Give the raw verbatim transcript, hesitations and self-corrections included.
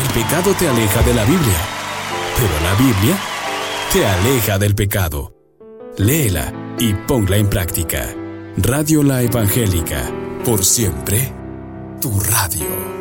pecado te aleja de la Biblia, pero la Biblia te aleja del pecado. Léela y ponla en práctica. Radio La Evangélica, por siempre, tu radio.